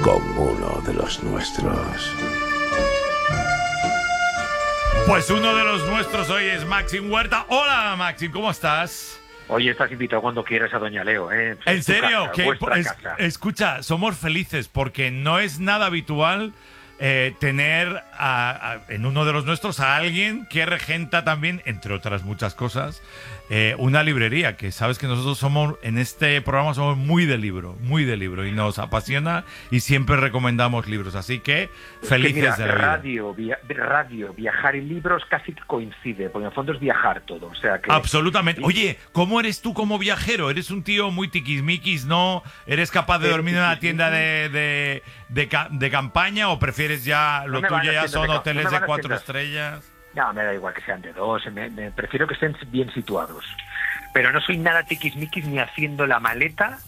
con uno de los nuestros. Pues uno de los nuestros hoy es Maxim Huerta. Hola, Maxim, ¿cómo estás? Oye, estás invitado cuando quieras a Doña Leo, ¿eh? ¿En serio? Casa. Escucha, somos felices porque no es nada habitual tener en uno de los nuestros a alguien que regenta también, entre otras muchas cosas, una librería, que sabes que nosotros somos, en este programa somos muy de libro, y nos apasiona y siempre recomendamos libros, así que felices de la vida. Radio, viajar y libros casi que coincide, porque en el fondo es viajar todo, o sea que... Absolutamente. Oye, ¿cómo eres tú como viajero? ¿Eres un tío muy tiquismiquis, no? ¿Eres capaz de dormir en una tienda de campaña o prefieres ya, lo tuyo ya son hoteles de 4 estrellas? No, me da igual que sean de 2, me prefiero que estén bien situados. Pero no soy nada tiquismiquis ni haciendo la maleta.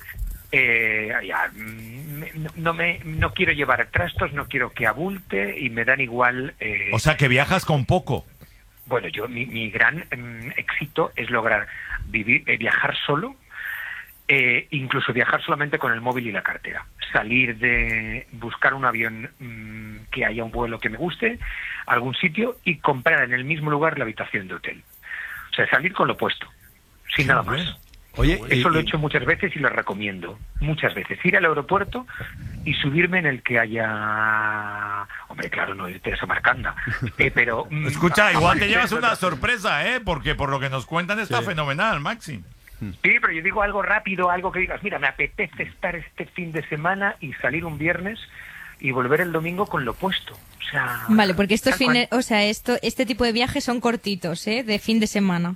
No quiero llevar trastos, no quiero que abulte y me dan igual... O sea, que viajas con poco. Bueno, mi gran éxito es lograr viajar solo, incluso viajar solamente con el móvil y la cartera. Salir buscar un avión que haya un vuelo que me guste, algún sitio, y comprar en el mismo lugar la habitación de hotel. O sea, salir con lo puesto, sin nada más. Oye, eso lo he hecho muchas veces y lo recomiendo. Muchas veces. Ir al aeropuerto y subirme en el que haya... Hombre, claro, no irte a Samarcanda. Pero... Escucha, igual te llevas una sorpresa, porque por lo que nos cuentan está fenomenal, Maxi. Sí, pero yo digo algo rápido, algo que digas, mira, me apetece estar este fin de semana y salir un viernes y volver el domingo con lo puesto. O sea, vale, porque este tipo de viajes son cortitos, de fin de semana.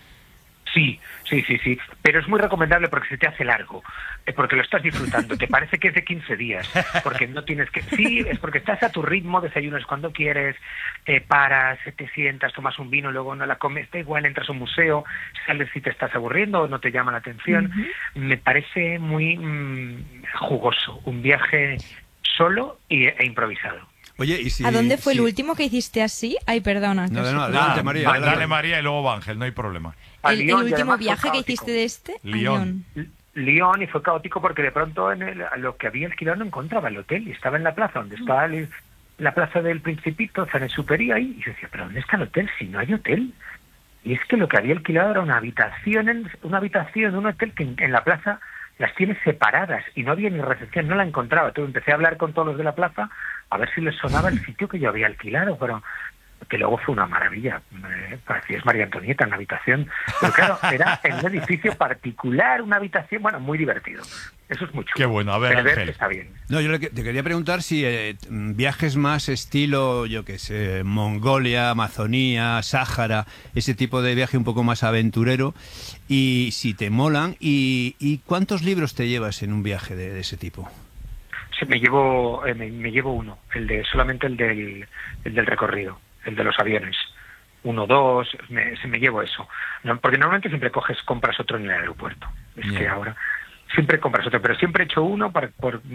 Sí, pero es muy recomendable porque se te hace largo, porque lo estás disfrutando, te parece que es de 15 días, porque no tienes que... Sí, es porque estás a tu ritmo, desayunas cuando quieres, te paras, te sientas, tomas un vino, luego no la comes, da igual, entras a un museo, sales si te estás aburriendo o no te llama la atención. Me parece muy jugoso, un viaje solo e improvisado. Oye, ¿y si, ¿a dónde fue el último que hiciste así? Ay, perdona. No, adelante, María. Dale, María, y luego Ángel, no hay problema. ¿El último viaje que hiciste de este? Lyon. Lyon, y fue caótico porque de pronto lo que había alquilado no encontraba el hotel y estaba en la plaza donde está la plaza del Principito, San Exupéry ahí, y yo decía, ¿pero dónde está el hotel si no hay hotel? Y es que lo que había alquilado era una habitación de un hotel que en la plaza las tiene separadas y no había ni recepción, no la encontraba. Entonces empecé a hablar con todos los de la plaza a ver si les sonaba el sitio que yo había alquilado, pero que luego fue una maravilla. Parecía María Antonieta en la habitación. Pero claro, era en un edificio particular, una habitación, bueno, muy divertido. Eso es mucho. Qué bueno, a ver, Ángel. Está bien. No, yo te quería preguntar si viajes más estilo, yo qué sé, Mongolia, Amazonía, Sáhara, ese tipo de viaje un poco más aventurero, y si te molan, y ¿cuántos libros te llevas en un viaje de ese tipo? Sí, me llevo uno, solamente el del recorrido, el de los aviones. 1, 2, se me llevo eso. No, porque normalmente siempre compras otro en el aeropuerto. Que ahora siempre compras otro, pero siempre he hecho uno a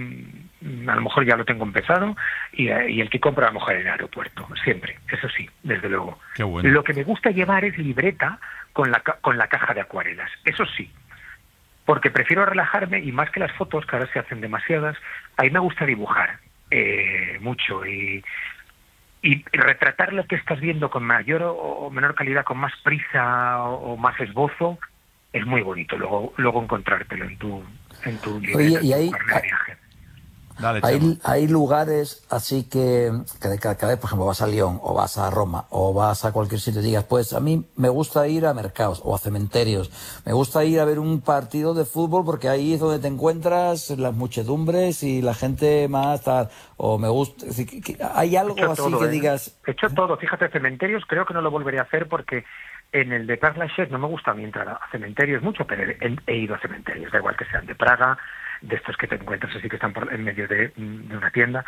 lo mejor ya lo tengo empezado y el que compro a lo mejor en el aeropuerto. Siempre, eso sí, desde luego. Qué bueno. Lo que me gusta llevar es libreta con la caja de acuarelas. Eso sí. Porque prefiero relajarme y más que las fotos, que ahora se hacen demasiadas, a mí me gusta dibujar mucho y retratar lo que estás viendo con mayor o menor calidad, con más prisa o más esbozo, es muy bonito luego encontrártelo en tu libreta. Oye, y ahí de viaje. Dale, hay lugares así que cada vez, por ejemplo, vas a Lyon o vas a Roma o vas a cualquier sitio y digas, pues a mí me gusta ir a mercados o a cementerios, me gusta ir a ver un partido de fútbol porque ahí es donde te encuentras las muchedumbres y la gente más tal, o me gusta, es decir, hay algo así todo, que digas... He hecho todo, fíjate, cementerios creo que no lo volveré a hacer porque en el de Père Lachaise no me gusta a mí entrar a cementerios mucho, pero he ido a cementerios, da igual que sean de Praga, de estos que te encuentras así que están en medio de una tienda.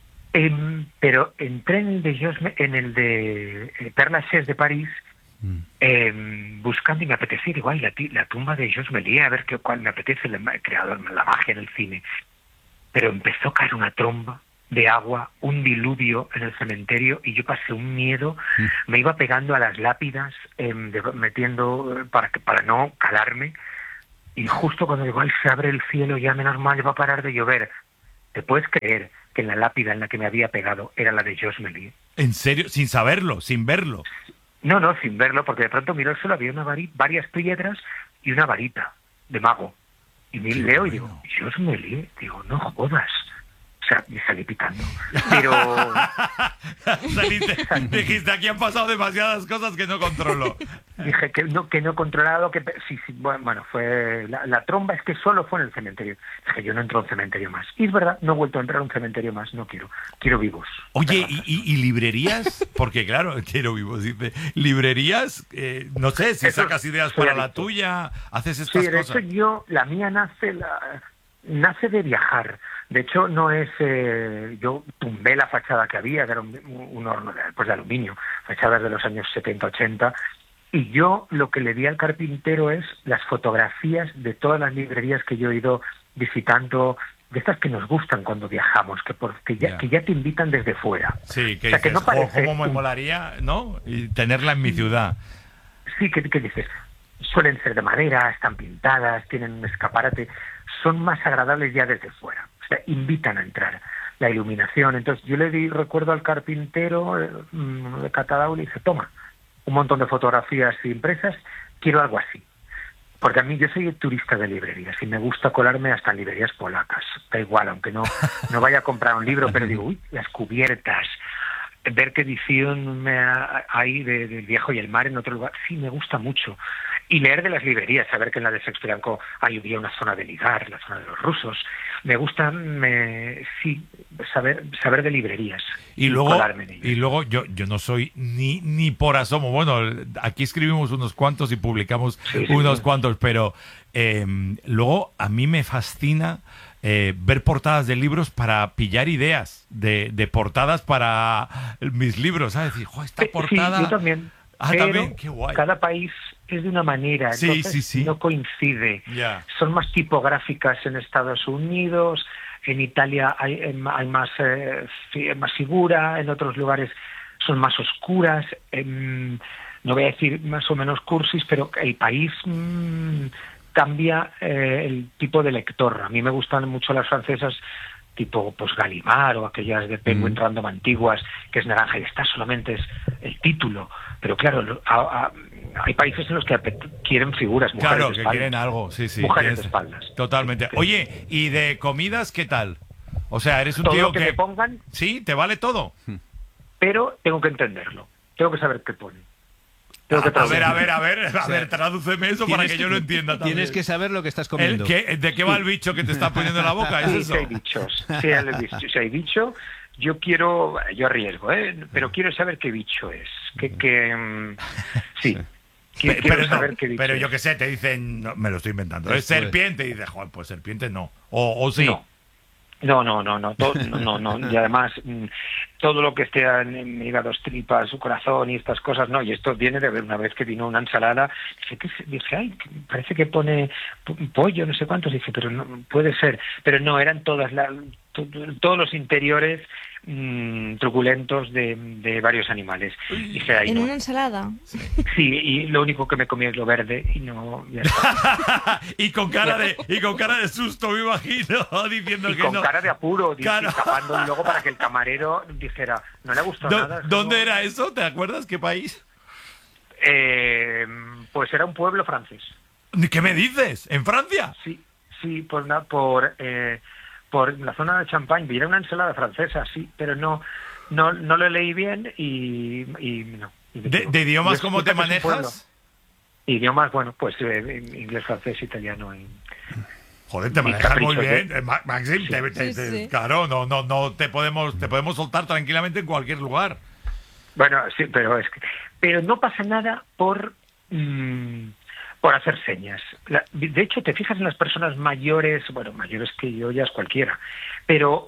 Pero entré en el de Père Lachaise de París buscando y me apetecía igual la tumba de Georges Méliès, a ver cuál me apetece, el creador, la magia en el cine. Pero empezó a caer una tromba de agua, un diluvio en el cementerio y yo pasé un miedo, me iba pegando a las lápidas, metiendo para no calarme. Y justo cuando igual se abre el cielo, ya menos mal va a parar de llover. ¿Te puedes creer que en la lápida en la que me había pegado era la de Georges Méliès? ¿En serio? Sin saberlo, sin verlo. No, sin verlo, porque de pronto miro el suelo, había varias piedras y una varita de mago. Y leo y digo, Georges Méliès, digo, no jodas. O sea, me salí pitando. Pero... Dijiste, aquí han pasado demasiadas cosas que no controlo. Dije que no he controlado, que sí, bueno, fue la tromba, es que solo fue en el cementerio. Dije, yo no entro a un cementerio más. Y es verdad, no he vuelto a entrar a un cementerio más, no quiero vivos. Oye, ¿y librerías? Porque claro, quiero vivos, dice. ¿Librerías? No sé, si Eso, sacas ideas soy para la adicto. tuya, haces estas Sí, de cosas. hecho la mía nace de viajar. De hecho, no es... yo tumbé la fachada que había, que era un horno de aluminio, fachadas de los años 70-80, y yo lo que le di al carpintero es las fotografías de todas las librerías que yo he ido visitando, de estas que nos gustan cuando viajamos, que ya te invitan desde fuera. Sí, que O sea, dices, que no parece ¿cómo me molaría, no? Y tenerla en mi ciudad. Sí, que dices, suelen ser de madera, están pintadas, tienen un escaparate, son más agradables ya desde fuera. O sea, invitan a entrar. La iluminación. Entonces yo le di recuerdo al carpintero de Catadau, le dije, toma, un montón de fotografías impresas, quiero algo así. Porque a mí, yo soy turista de librerías y me gusta colarme hasta en librerías polacas. Da igual, aunque no vaya a comprar un libro, pero digo, uy, las cubiertas, ver qué edición hay del Viejo y el Mar en otro lugar, sí, me gusta mucho. Y leer de las librerías, saber que en la de Shakespeare había una zona de ligar, la zona de los rusos. Me gusta, saber de librerías. Y luego colarme en ellas. yo no soy ni por asomo. Bueno, aquí escribimos unos cuantos y publicamos unos cuantos, pero luego a mí me fascina ver portadas de libros para pillar ideas de portadas para mis libros, ¿sabes? Decir, esta portada... Sí, yo también. Ah, pero también, qué guay. Cada país es de una manera, Sí, entonces sí. no coincide. Ya. Son más tipográficas en Estados Unidos, en Italia hay más figura, en otros lugares son más oscuras, no voy a decir más o menos cursis, pero el país cambia el tipo de lector. A mí me gustan mucho las francesas tipo pues Gallimard o aquellas de Penguin Random antiguas, que es naranja y esta solamente es el título. Pero claro, hay países en los que quieren figuras, mujeres Claro, de que espaldas. quieren algo, sí. Mujeres de espaldas. Totalmente. Oye, ¿y de comidas qué tal? O sea, eres un Todo tío lo que me pongan, Sí, ¿te vale todo? pero tengo que entenderlo. Tengo que saber qué pone. Tengo que A ver, tradúceme eso para que yo lo entienda también. Tienes que saber lo que estás comiendo. ¿De qué va el bicho que te está poniendo en la boca? ¿Es Sí, eso? si hay bichos. Si hay bicho, yo arriesgo, pero quiero saber qué bicho es. Sí. Quiero saber qué bicho pero yo es. que sé, te dicen, no, me lo estoy inventando, es Eso es. serpiente, y dices, joder, pues serpiente no. O sí. No. Y además, todo lo que esté en hígados, tripas, su corazón y estas cosas, no. Y esto viene de ver una vez que vino una ensalada. Dije, ay, parece que pone pollo, no sé cuántos. Dije, pero no puede ser. Pero no, eran todos los interiores truculentos de varios animales. Dije, ay, En no. una ensalada. Sí, y lo único que me comí es lo verde y no... Ya está. y con cara de susto, me imagino, diciendo Y que con no. cara de apuro, Claro. tapando, y luego para que el camarero dijera, no le ha gustado nada. ¿Dónde era eso? ¿Te acuerdas? ¿Qué país? Pues era un pueblo francés. ¿Qué me dices? ¿En Francia? Sí, por la zona de Champagne. Era una ensalada francesa, sí, pero no lo leí bien y no. ¿De idiomas Yo cómo te escucho que es un pueblo. manejas? Idiomas, bueno, pues inglés, francés, italiano y... Joder, te Mi manejas muy capricho, bien, Maxim. Sí. Claro, no te podemos soltar tranquilamente en cualquier lugar. Bueno, sí, pero no pasa nada por hacer señas. De hecho, te fijas en las personas mayores, bueno, mayores que yo ya es cualquiera, pero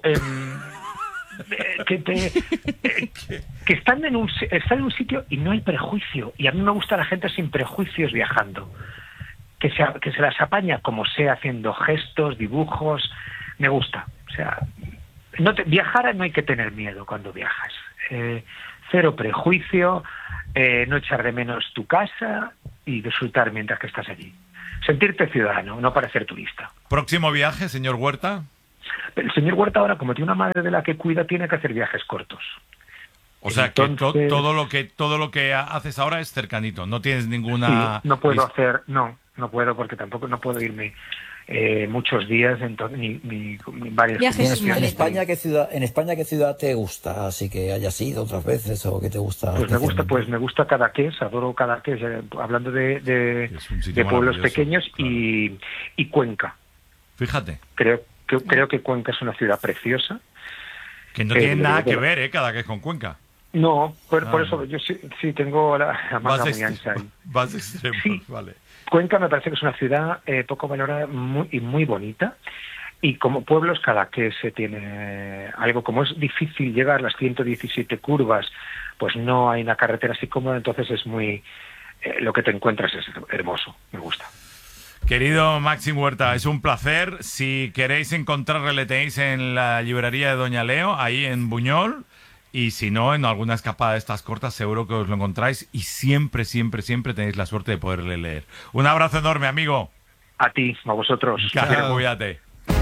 que están en un sitio y no hay prejuicio. Y a mí me gusta la gente sin prejuicios viajando. Que se las apaña como sea, haciendo gestos, dibujos. Me gusta. O sea, viajar no hay que tener miedo cuando viajas. Cero prejuicio, no echar de menos tu casa y disfrutar mientras que estás allí. Sentirte ciudadano, no parecer turista. ¿Próximo viaje, señor Huerta? El señor Huerta ahora, como tiene una madre de la que cuida, tiene que hacer viajes cortos. O sea, Entonces, que todo lo que haces ahora es cercanito, no tienes ninguna... Sí, no puedo hacer, no puedo porque tampoco no puedo irme muchos días ni varias Viajes ¿Y en España qué ciudad te gusta? Así que hayas ido otras veces o que te gusta. Pues me gusta Cadaqués, adoro Cadaqués, hablando de pueblos maravilloso, pequeños, claro. y Cuenca. Fíjate. Creo que Cuenca es una ciudad preciosa. Que no tiene nada que ver, Cadaqués con Cuenca. No, por eso yo sí tengo la manga muy ancha ahí. Vas extremos, Sí. vale. Cuenca me parece que es una ciudad poco valorada y muy bonita. Y como pueblos, Cadaqués tiene algo, como es difícil llegar las 117 curvas, pues no hay una carretera así cómoda, entonces es muy... lo que te encuentras es hermoso, me gusta. Querido Máxim Huerta, es un placer. Si queréis encontrarle, le tenéis en la librería de Doña Leo, ahí en Buñol. Y si no, en alguna escapada de estas cortas, seguro que os lo encontráis. Y siempre, siempre, siempre tenéis la suerte de poderle leer. Un abrazo enorme, amigo. A ti, a vosotros. Cuídate.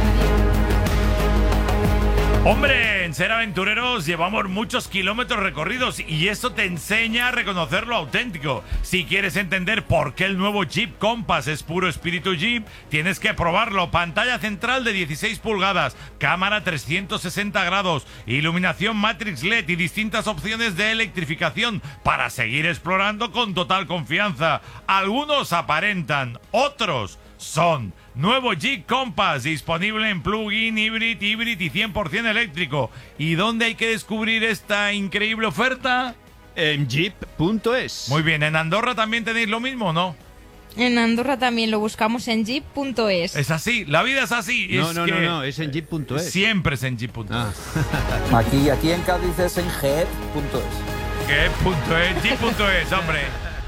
Hombre, en Ser Aventureros llevamos muchos kilómetros recorridos y eso te enseña a reconocer lo auténtico. Si quieres entender por qué el nuevo Jeep Compass es puro espíritu Jeep, tienes que probarlo. Pantalla central de 16 pulgadas, cámara 360 grados, iluminación Matrix LED y distintas opciones de electrificación para seguir explorando con total confianza. Algunos aparentan, otros son. Nuevo Jeep Compass, disponible en plug-in, híbrido y 100% eléctrico. ¿Y dónde hay que descubrir esta increíble oferta? En jeep.es. Muy bien, ¿en Andorra también tenéis lo mismo o no? En Andorra también lo buscamos en jeep.es. Es así, la vida es así. No, es en jeep.es. Siempre es en jeep.es. Aquí en Cádiz es en jeep.es. ¿Qué? Jeep.es, hombre.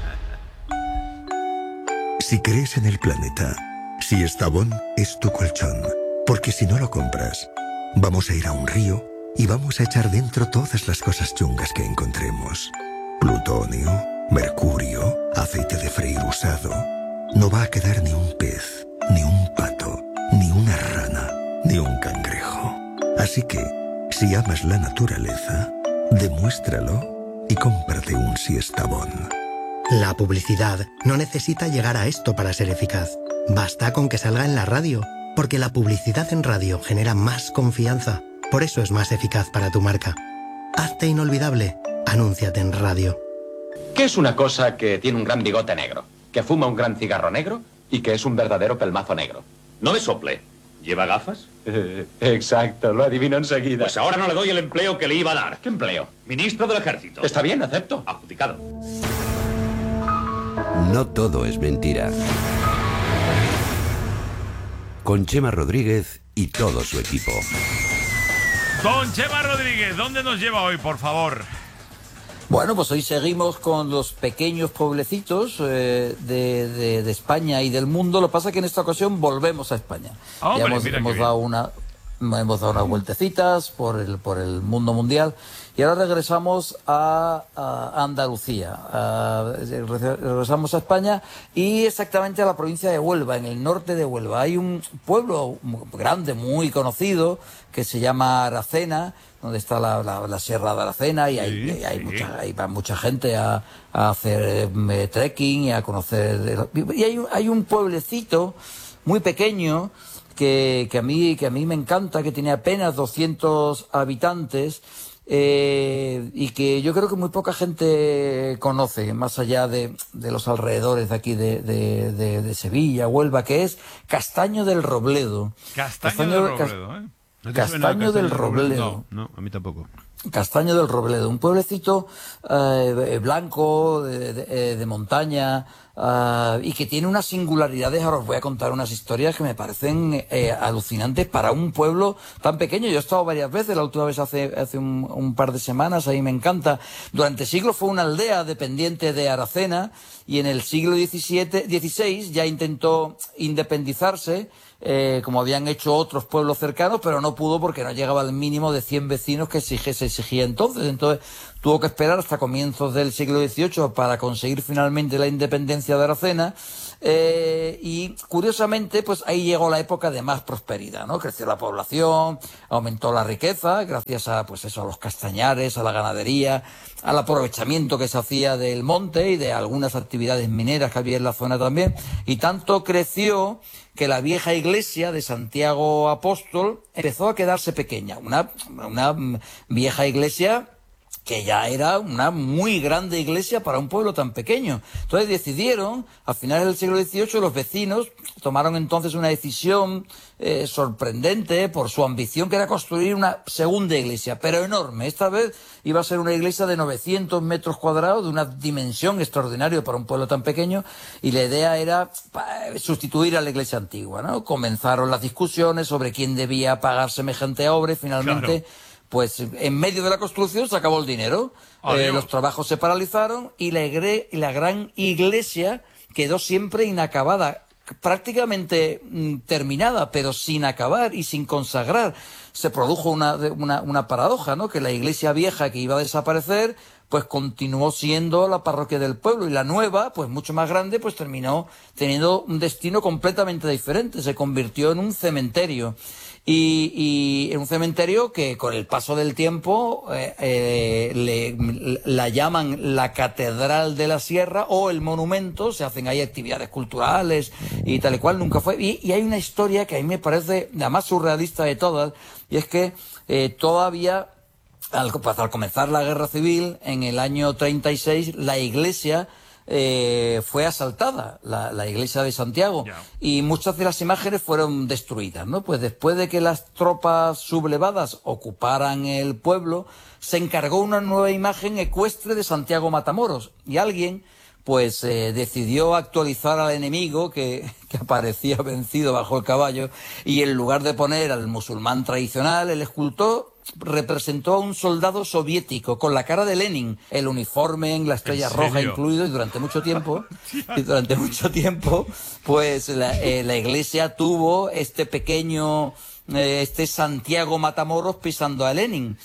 Si crees en el planeta, si Estavón es tu colchón, porque si no lo compras, vamos a ir a un río y vamos a echar dentro todas las cosas chungas que encontremos. Plutonio, mercurio, aceite de freír usado. No va a quedar ni un pez, ni un pato, ni una rana, ni un cangrejo. Así que, si amas la naturaleza, demuéstralo y cómprate un Siestabón. La publicidad no necesita llegar a esto para ser eficaz. Basta con que salga en la radio, porque la publicidad en radio genera más confianza. Por eso es más eficaz para tu marca. Hazte inolvidable. Anúnciate en radio. ¿Qué es una cosa que tiene un gran bigote negro, que fuma un gran cigarro negro y que es un verdadero pelmazo negro? No me sople. ¿Lleva gafas? Exacto, lo adivino enseguida. Pues ahora no le doy el empleo que le iba a dar. ¿Qué empleo? Ministro del Ejército. Está bien, acepto. Adjudicado. No todo es mentira. Con Chema Rodríguez y todo su equipo. Don Chema Rodríguez, ¿dónde nos lleva hoy, por favor? Bueno, pues hoy seguimos con los pequeños pueblecitos de España y del mundo. Lo que pasa es que en esta ocasión volvemos a España. Hombre, ya hemos dado unas vueltecitas por el mundo mundial y ahora regresamos a Andalucía. Regresamos a España y exactamente a la provincia de Huelva, en el norte de Huelva. Hay un pueblo grande, muy conocido, que se llama Aracena, donde está la Sierra de Aracena y ahí va mucha gente a hacer trekking y a conocer. Y hay un pueblecito muy pequeño que a mí me encanta, que tiene apenas 200 habitantes y que yo creo que muy poca gente conoce, más allá de los alrededores de aquí de Sevilla, Huelva, que es Castaño del Robledo. Castaño del Robledo, ¿eh? Castaño del Robledo. No, a mí tampoco. Castaño del Robledo, un pueblecito blanco, de montaña, y que tiene unas singularidades. Ahora os voy a contar unas historias que me parecen alucinantes para un pueblo tan pequeño. Yo he estado varias veces, la última vez hace un par de semanas, ahí me encanta. Durante siglos fue una aldea dependiente de Aracena, y en el siglo XVI ya intentó independizarse, como habían hecho otros pueblos cercanos, pero no pudo porque no llegaba al mínimo de 100 vecinos que se exigía entonces. Entonces tuvo que esperar hasta comienzos del siglo XVIII para conseguir finalmente la independencia de Aracena. Y curiosamente, pues ahí llegó la época de más prosperidad, ¿no? Creció la población, aumentó la riqueza, gracias a, pues eso, a los castañares, a la ganadería, al aprovechamiento que se hacía del monte y de algunas actividades mineras que había en la zona también. Y tanto creció que la vieja iglesia de Santiago Apóstol empezó a quedarse pequeña. Una vieja iglesia que ya era una muy grande iglesia para un pueblo tan pequeño. Entonces decidieron, a finales del siglo XVIII, los vecinos tomaron entonces una decisión sorprendente por su ambición, que era construir una segunda iglesia, pero enorme. Esta vez iba a ser una iglesia de 900 metros cuadrados, de una dimensión extraordinaria para un pueblo tan pequeño, y la idea era sustituir a la iglesia antigua, ¿no? Comenzaron las discusiones sobre quién debía pagar semejante obra y finalmente... Claro. Pues en medio de la construcción se acabó el dinero, los trabajos se paralizaron y la gran iglesia quedó siempre inacabada, prácticamente terminada, pero sin acabar y sin consagrar. Se produjo una paradoja, ¿no? Que la iglesia vieja que iba a desaparecer, pues continuó siendo la parroquia del pueblo, y la nueva, pues mucho más grande, pues terminó teniendo un destino completamente diferente, se convirtió en un cementerio. Y en un cementerio que con el paso del tiempo la llaman la Catedral de la Sierra o el Monumento, se hacen ahí actividades culturales y tal y cual, nunca fue. Y hay una historia que a mí me parece la más surrealista de todas, y es que todavía, al comenzar la Guerra Civil, en el año 36, la iglesia fue asaltada, la iglesia de Santiago, y muchas de las imágenes fueron destruidas, ¿no? Pues después de que las tropas sublevadas ocuparan el pueblo, se encargó una nueva imagen ecuestre de Santiago Matamoros, y alguien pues decidió actualizar al enemigo que aparecía vencido bajo el caballo, y en lugar de poner al musulmán tradicional, el escultor representó a un soldado soviético con la cara de Lenin, el uniforme en la estrella roja incluido, y durante mucho tiempo pues la iglesia tuvo este pequeño Santiago Matamoros pisando a Lenin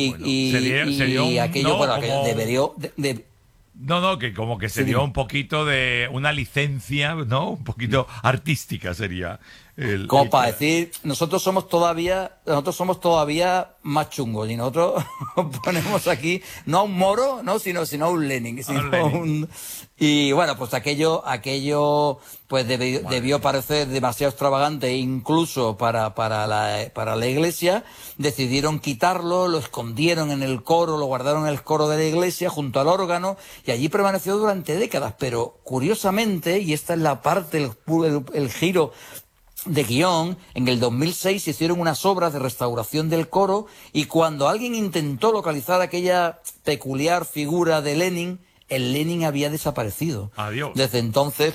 y aquello, bueno, que debería No, que como que se dio un poquito de una licencia, ¿no? Un poquito artística sería. Como para decir, nosotros somos todavía más chungos, y nosotros ponemos aquí no a un moro, no, sino a un Lenin, y bueno, pues aquello pues debió parecer demasiado extravagante incluso para la iglesia. Decidieron quitarlo, lo escondieron en el coro, lo guardaron en el coro de la iglesia junto al órgano, y allí permaneció durante décadas. Pero curiosamente, y esta es la parte, el giro de guión, en el 2006 se hicieron unas obras de restauración del coro, y cuando alguien intentó localizar aquella peculiar figura de Lenin, el Lenin había desaparecido. Adiós. Desde entonces,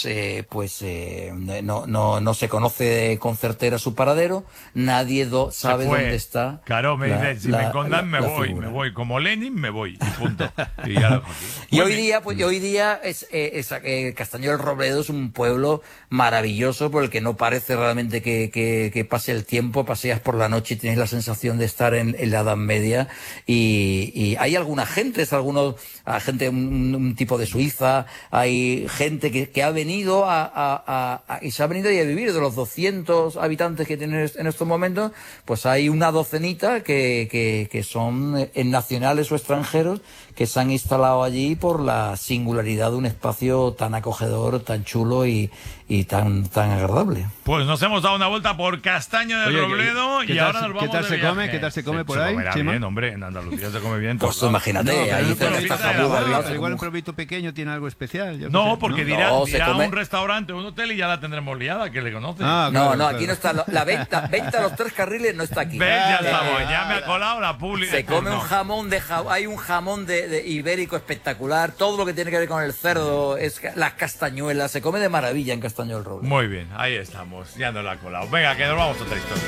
no se conoce con certeza su paradero, nadie sabe dónde está. Claro, si me encontran me voy. Como Lenin me voy, y punto. Y ya lo dejo aquí. Hoy día Castaño del Robledo es un pueblo maravilloso, por el que no parece realmente que pase el tiempo. Paseas por la noche y tienes la sensación de estar en la Edad Media, y hay alguna gente, un tipo de Suiza, hay gente que ha venido y se ha venido a vivir. De los 200 habitantes que tienen en estos momentos, pues hay una docenita que son nacionales o extranjeros, que se han instalado allí por la singularidad de un espacio tan acogedor, tan chulo y tan agradable. Pues nos hemos dado una vuelta por Castaño del Robledo y ahora nos vamos de viaje. ¿Qué tal se come por ahí? Se bien, hombre, en Andalucía se come bien. Pues imagínate, ahí igual un pueblito pequeño tiene algo especial. No, porque dirá un restaurante o un hotel y ya la tendremos liada, que le conoce. Aquí no está. La venta a los 3 carriles no está aquí. Ya estamos, ya me ha colado la publicidad. Se come un jamón hay un jamón de ibérico espectacular, todo lo que tiene que ver con el cerdo, las castañuelas, se come de maravilla en Castaño del Roble. Muy bien, ahí estamos, ya nos la ha colado. Venga, que nos vamos a otra historia.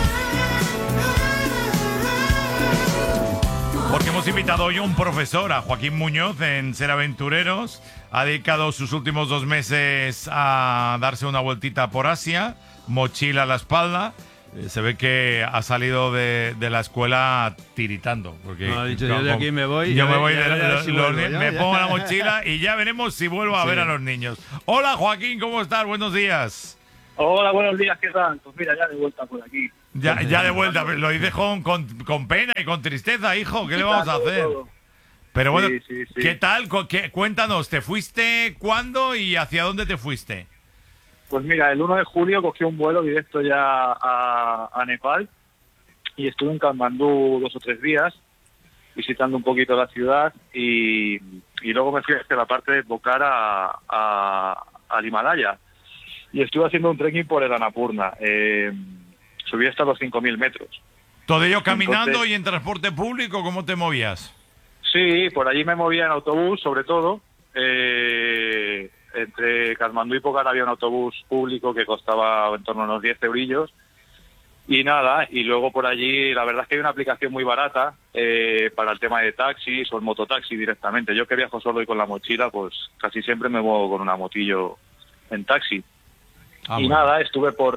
Porque hemos invitado hoy a un profesor, a Joaquín Muñoz, en Ser Aventureros. Ha dedicado sus últimos 2 meses a darse una vueltita por Asia, mochila a la espalda, Se ve que ha salido de la escuela tiritando. Porque No, ha dicho, yo de aquí me voy. Yo me voy, me pongo la mochila y ya veremos si vuelvo a ver a los niños. Hola Joaquín, ¿cómo estás? Buenos días. Hola, buenos días, ¿qué tal? Pues mira, ya de vuelta por aquí. Ya de vuelta, lo dices con pena y con tristeza, hijo, ¿qué le vamos a hacer? Pero bueno, sí. ¿qué tal? Cuéntanos, ¿te fuiste cuándo y hacia dónde te fuiste? Pues mira, el 1 de julio cogí un vuelo directo ya a Nepal y estuve en Katmandú 2 o 3 días visitando un poquito la ciudad y luego me fui hacia la parte de Pokhara al Himalaya y estuve haciendo un trekking por el Annapurna. Subí hasta los 5.000 metros. ¿Todo ello caminando y en transporte público? ¿Cómo te movías? Sí, por allí me movía en autobús, sobre todo. Entre Katmandú y Pokhara había un autobús público que costaba en torno a unos 10 eurillos. Y nada, y luego por allí, la verdad es que hay una aplicación muy barata para el tema de taxis o el mototaxi directamente. Yo que viajo solo y con la mochila, pues casi siempre me muevo con una motillo en taxi. Y nada, estuve por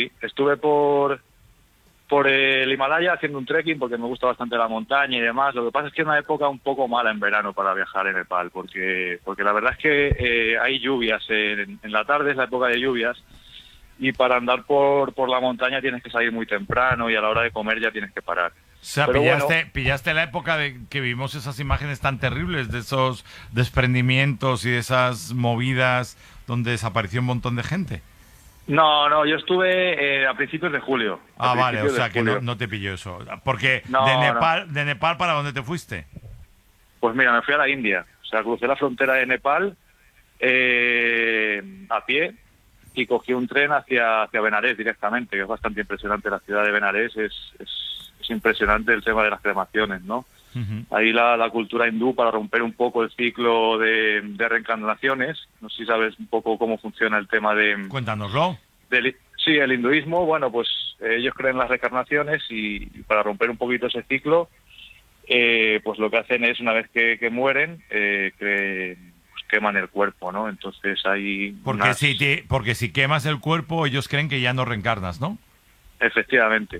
el Himalaya haciendo un trekking porque me gusta bastante la montaña y demás. Lo que pasa es que es una época un poco mala en verano para viajar en Nepal porque la verdad es que hay lluvias en la tarde, es la época de lluvias, y para andar por la montaña tienes que salir muy temprano y a la hora de comer ya tienes que parar. O sea, pillaste la época de que vimos esas imágenes tan terribles de esos desprendimientos y de esas movidas donde desapareció un montón de gente. No, yo estuve a principios de julio. Vale, o sea que no te pilló eso. Porque ¿de Nepal para dónde te fuiste? Pues mira, me fui a la India. O sea, crucé la frontera de Nepal a pie y cogí un tren hacia Benarés directamente, que es bastante impresionante. La ciudad de Benarés es impresionante el tema de las cremaciones, ¿no? Ahí la cultura hindú, para romper un poco el ciclo de reencarnaciones. No sé si sabes un poco cómo funciona el tema de... Cuéntanoslo. Sí, el hinduismo, bueno, pues ellos creen en las reencarnaciones y para romper un poquito ese ciclo, pues lo que hacen es, una vez que mueren, queman el cuerpo, ¿no? Entonces hay... Porque si quemas el cuerpo, ellos creen que ya no reencarnas, ¿no? Efectivamente,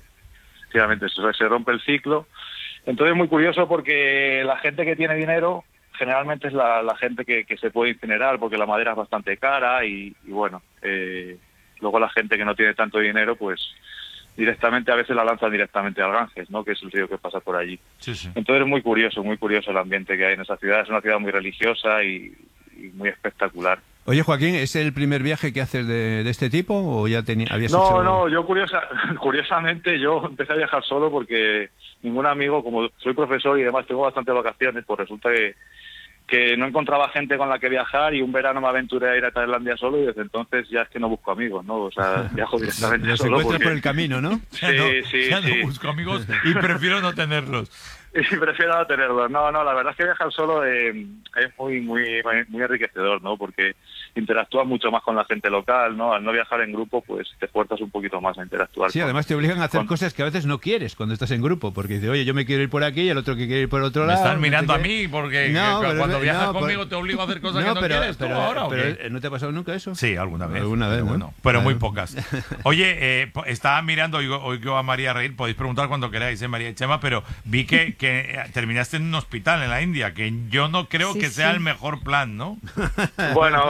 se rompe el ciclo. Entonces es muy curioso porque la gente que tiene dinero generalmente es la gente que se puede incinerar porque la madera es bastante cara y bueno, luego la gente que no tiene tanto dinero pues directamente a veces la lanzan directamente al Ganges, ¿no? Que es el río que pasa por allí. Sí. Entonces es muy curioso el ambiente que hay en esa ciudad. Es una ciudad muy religiosa y muy espectacular. Oye, Joaquín, ¿es el primer viaje que haces de este tipo o ya habías hecho...? No, yo curiosamente yo empecé a viajar solo porque ningún amigo, como soy profesor y demás, tengo bastantes vacaciones, pues resulta que no encontraba gente con la que viajar y un verano me aventuré a ir a Tailandia solo y desde entonces ya es que no busco amigos, ¿no? O sea, viajo directamente los solo. Encuentras por el camino, ¿no? Sí. No busco amigos y prefiero no tenerlos. Y prefiero no tenerlos. No, la verdad es que viajar solo es muy enriquecedor, ¿no? Porque interactúas mucho más con la gente local, ¿no? Al no viajar en grupo, pues te fuerzas un poquito más a interactuar. Sí, además te obligan a hacer cosas que a veces no quieres cuando estás en grupo, porque dices, oye, yo me quiero ir por aquí y el otro que quiere ir por otro lado. Me están mirando a mí porque cuando viajas conmigo te obligo a hacer cosas que no quieres. Pero ahora, ¿no te ha pasado nunca eso? Sí, alguna vez. ¿no? Bueno, pero muy pocas. Oye, estaba mirando, oigo a María reír, podéis preguntar cuando queráis, María y Chema, pero vi que terminaste en un hospital en la India, que yo no creo que sea el mejor plan, ¿no? Bueno,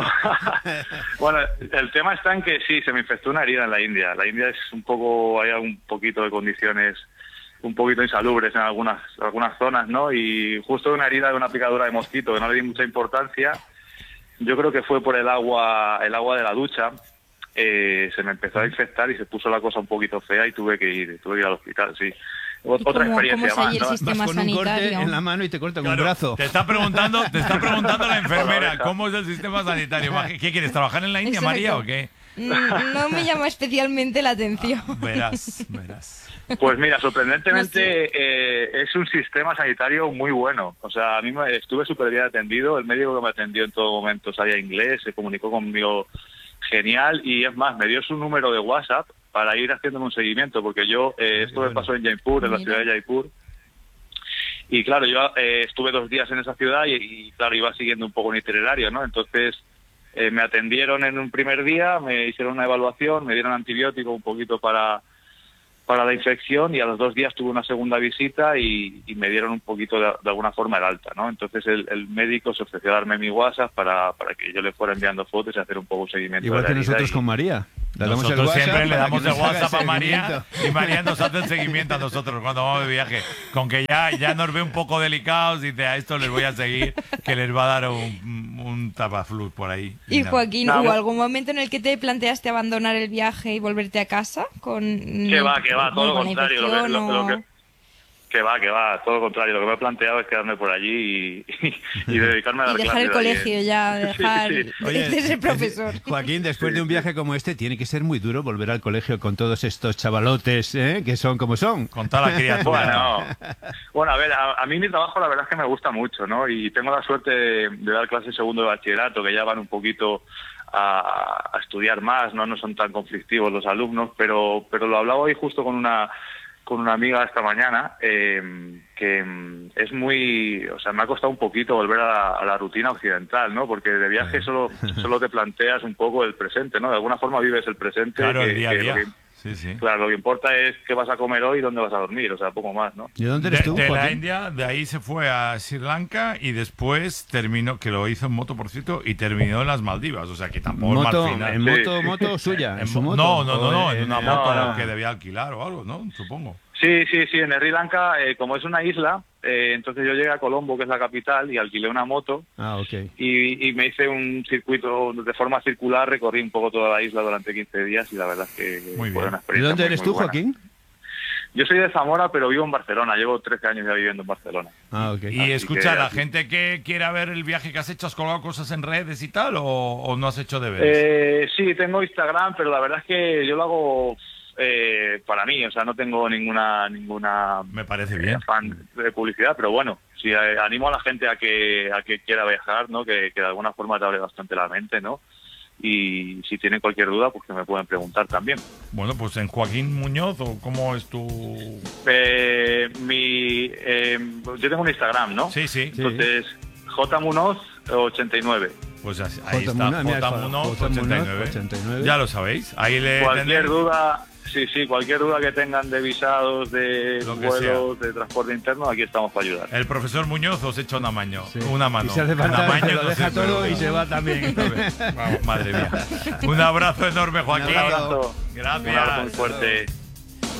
el tema está en que sí, se me infectó una herida en la India. La India es hay un poquito de condiciones un poquito insalubres en algunas zonas, ¿no? Y justo una herida de una picadura de mosquito que no le di mucha importancia. Yo creo que fue por el agua de la ducha. Se me empezó a infectar y se puso la cosa un poquito fea y tuve que ir al hospital, sí. Otra experiencia ¿cómo más, ¿no? Vas con un corte en la mano y te cortan un brazo. Te está preguntando la enfermera cómo es el sistema sanitario. ¿Qué quieres, trabajar en la India, María, o qué? No me llama especialmente la atención. Verás. Pues mira, sorprendentemente es un sistema sanitario muy bueno. O sea, a mí estuve súper bien atendido. El médico que me atendió en todo momento sabía inglés, se comunicó conmigo genial y es más, me dio su número de WhatsApp para ir haciéndome un seguimiento, porque yo, esto me pasó en Jaipur, en la ciudad de Jaipur, y claro, yo estuve 2 días en esa ciudad y claro, iba siguiendo un poco un itinerario, ¿no? Entonces, me atendieron en un primer día, me hicieron una evaluación, me dieron antibiótico un poquito para para la infección, y a los 2 días tuve una segunda visita y me dieron un poquito de alguna forma el alta, ¿no? Entonces el médico se ofreció a darme mi WhatsApp para que yo le fuera enviando fotos y hacer un poco un seguimiento. Igual de que la herida nosotros con María. Nosotros siempre le damos el WhatsApp a María seguimiento. y María nos hace el seguimiento a nosotros cuando vamos de viaje. Con que ya nos ve un poco delicados, dice, a esto les voy a seguir, que les va a dar un tapafluz por ahí. Y Joaquín, ¿hubo algún momento en el que te planteaste abandonar el viaje y volverte a casa? Que va, todo lo contrario. Que va, todo lo contrario. Lo que me he planteado es quedarme por allí y dedicarme a dar y dejar clases el colegio ya, dejar Sí. Oye, de ser profesor. Joaquín, después de un viaje como este, tiene que ser muy duro volver al colegio con todos estos chavalotes, que son como son. Con toda la criatura. Bueno, a ver, a mí mi trabajo la verdad es que me gusta mucho, ¿no? Y tengo la suerte de dar clases segundo de bachillerato, que ya van un poquito a estudiar más, no son tan conflictivos los alumnos, pero lo hablaba hoy justo con una amiga esta mañana, que es muy... O sea, me ha costado un poquito volver a la rutina occidental, ¿no? Porque de viaje solo te planteas un poco el presente, ¿no? De alguna forma vives el presente. Claro, el día a día. Sí. Claro, lo que importa es qué vas a comer hoy y dónde vas a dormir, o sea, poco más, ¿no? ¿Y dónde eres tú, de la Joaquín? India, de ahí se fue a Sri Lanka y después terminó, que lo hizo en moto, por cierto, y terminó en las Maldivas, o sea, que tampoco es mal final. ¿En moto suya? ¿En su moto? No, en una moto que debía alquilar o algo, ¿no? Supongo. Sí, en Sri Lanka, como es una isla, entonces yo llegué a Colombo, que es la capital, y alquilé una moto. Ok. Y me hice un circuito de forma circular, recorrí un poco toda la isla durante 15 días y la verdad es que fue una experiencia. ¿De dónde muy, eres muy tú, buena. Joaquín? Yo soy de Zamora, pero vivo en Barcelona. Llevo 13 años ya viviendo en Barcelona. Ok. Y Así escucha, que la así. gente que quiera ver el viaje que has hecho, ¿has colgado cosas en redes y tal o no has hecho deberes? Sí, tengo Instagram, pero la verdad es que yo lo hago para mí, o sea, no tengo ninguna me parece bien afán de publicidad, pero bueno, sí, animo a la gente a que quiera viajar, ¿no? Que de alguna forma te abre bastante la mente, ¿no? Y si tienen cualquier duda, pues que me pueden preguntar también. Bueno, pues en Joaquín Muñoz, ¿o cómo es tu...? Yo tengo un Instagram, ¿no? Sí. Entonces, jmunoz89. Pues ahí está, Jmunoz89. Ya lo sabéis. Ahí cualquier duda... Sí, cualquier duda que tengan de visados, de vuelos, de transporte interno, aquí estamos para ayudar. El profesor Muñoz os echa una mano. Y se hace falta, lo deja todo y se va también. Vamos, madre mía. Un abrazo enorme, Joaquín. Un abrazo. Gracias. Un abrazo muy fuerte.